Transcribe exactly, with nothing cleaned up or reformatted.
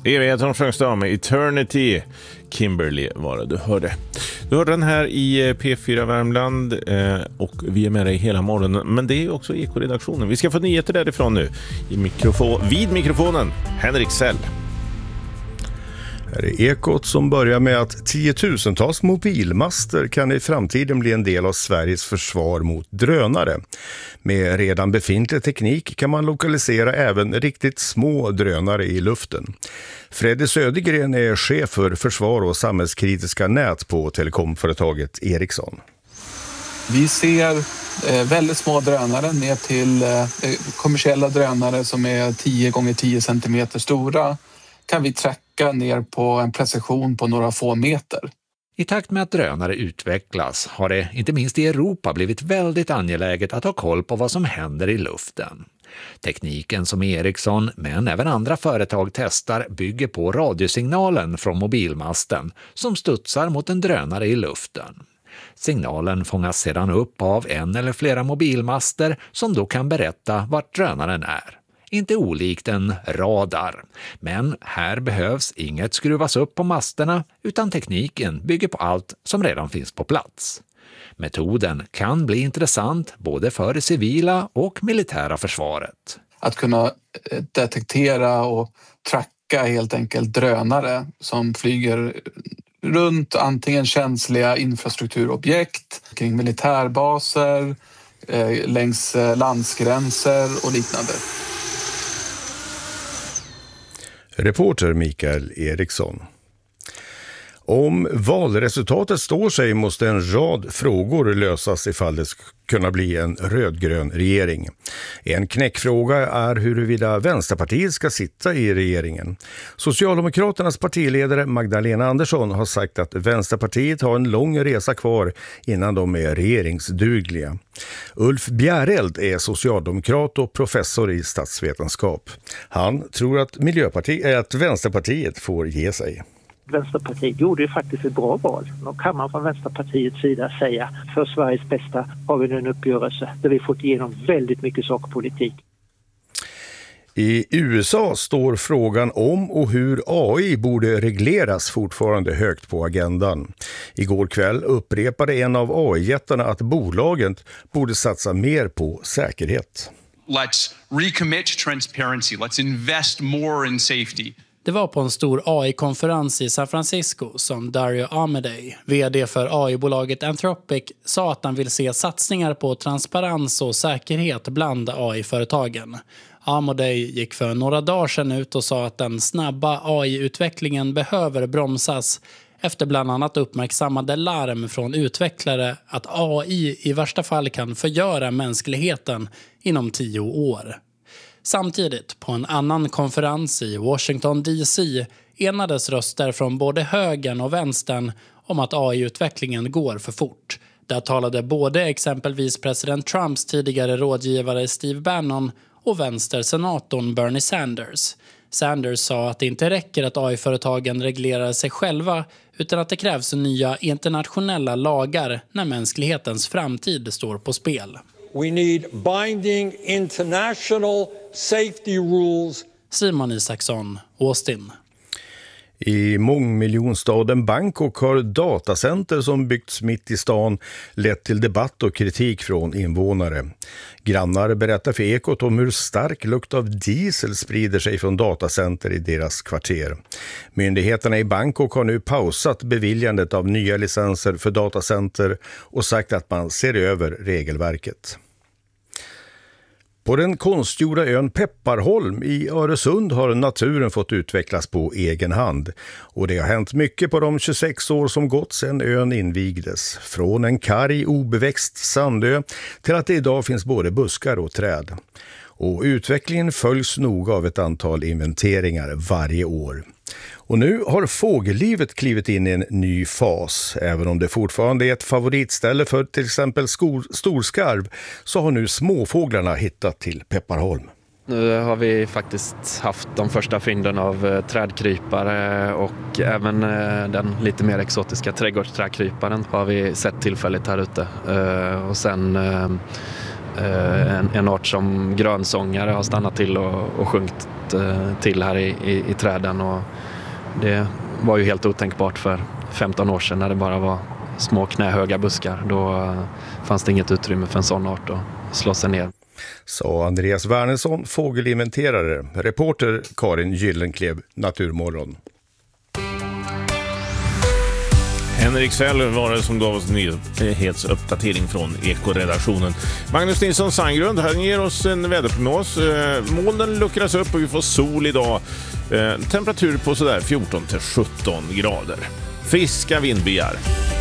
Evigheten sjöngs det med Eternity. Kimberly var det du hörde. Du hörde den här i P fyra Värmland eh, och vi är med dig hela morgonen. Men det är också Eko-redaktionen. Vi ska få nyheter därifrån nu. I mikrofon, vid mikrofonen, Henrik Sell. Här är Ekot som börjar med att tiotusentals mobilmaster kan i framtiden bli en del av Sveriges försvar mot drönare. Med redan befintlig teknik kan man lokalisera även riktigt små drönare i luften. Fredrik Södergren är chef för försvar och samhällskritiska nät på telekomföretaget Ericsson. Vi ser eh, väldigt små drönare ner till eh, kommersiella drönare som är tio gånger tio centimeter stora. Kan vi tracka ner på en precision på några få meter. I takt med att drönare utvecklas har det, inte minst i Europa, blivit väldigt angeläget att ha koll på vad som händer i luften. Tekniken som Ericsson, men även andra företag testar, bygger på radiosignalen från mobilmasten som studsar mot en drönare i luften. Signalen fångas sedan upp av en eller flera mobilmaster som då kan berätta vart drönaren är. Inte olikt en radar, men här behövs inget skruvas upp på masterna utan tekniken bygger på allt som redan finns på plats. Metoden kan bli intressant både för det civila och militära försvaret. Att kunna detektera och tracka helt enkelt drönare som flyger runt antingen känsliga infrastrukturobjekt, kring militärbaser, längs landsgränser och liknande. Reporter Mikael Eriksson. Om valresultatet står sig måste en rad frågor lösas ifall det ska kunna bli en rödgrön regering. En knäckfråga är huruvida Vänsterpartiet ska sitta i regeringen. Socialdemokraternas partiledare Magdalena Andersson har sagt att Vänsterpartiet har en lång resa kvar innan de är regeringsdugliga. Ulf Bjäreld är socialdemokrat och professor i statsvetenskap. Han tror att, Miljöpartiet, att Vänsterpartiet får ge sig. Vänsterpartiet gjorde ju faktiskt ett bra val. Då kan man från Vänsterpartiets sida säga för Sveriges bästa har vi nu en uppgörelse där vi fått igenom väldigt mycket sakpolitik. I U S A står frågan om och hur A I borde regleras fortfarande högt på agendan. Igår kväll upprepade en av A I-jättarna att bolaget borde satsa mer på säkerhet. Let's recommit to transparency. Let's invest more in safety. Det var på en stor A I-konferens i San Francisco som Dario Amodei, vd för A I-bolaget Anthropic, sa att han vill se satsningar på transparens och säkerhet bland A I-företagen. Amodei gick för några dagar sedan ut och sa att den snabba A I-utvecklingen behöver bromsas efter bland annat uppmärksammade larm från utvecklare att A I i värsta fall kan förgöra mänskligheten inom tio år. Samtidigt, på en annan konferens i Washington D C enades röster från både högern och vänstern om att A I-utvecklingen går för fort. Där talade både exempelvis president Trumps tidigare rådgivare Steve Bannon och vänstersenatorn Bernie Sanders. Sanders sa att det inte räcker att A I-företagen reglerar sig själva utan att det krävs nya internationella lagar när mänsklighetens framtid står på spel. We need binding international safety rules. Simon Isaksson, Austin. I mångmiljonstaden Bangkok har datacenter som byggts mitt i stan lett till debatt och kritik från invånare. Grannar berättar för Ekot om hur stark lukt av diesel sprider sig från datacenter i deras kvarter. Myndigheterna i Bangkok har nu pausat beviljandet av nya licenser för datacenter och sagt att man ser över regelverket. På den konstgjorda ön Pepparholm i Öresund har naturen fått utvecklas på egen hand. Och det har hänt mycket på de tjugosex år som gått sedan ön invigdes. Från en karg obeväxt sandö till att det idag finns både buskar och träd. Och utvecklingen följs noga av ett antal inventeringar varje år. Och nu har fågellivet klivit in i en ny fas. Även om det fortfarande är ett favoritställe för till exempel skor, storskarv så har nu småfåglarna hittat till Pepparholm. Nu har vi faktiskt haft de första fynden av eh, trädkrypare och även eh, den lite mer exotiska trädgårdsträdkryparen har vi sett tillfälligt här ute. Eh, och sen eh, en, en art som grönsångare har stannat till och, och sjungit växt till här i, i, i träden, och det var ju helt otänkbart för femton år sedan när det bara var små knähöga buskar. Då fanns det inget utrymme för en sån art att slå sig ner. Sa Andreas Wernersson, fågelinventerare. Reporter Karin Gyllenklev, Naturmorgon. Henrik Sell var det som gav oss en nyhetsuppdatering från Ekoredaktionen. Magnus Nilsson Sandgrund, han ger oss en väderprognos. Molnen luckras upp och vi får sol idag. Temperatur på sådär fjorton till sjutton grader. Friska vindbyar.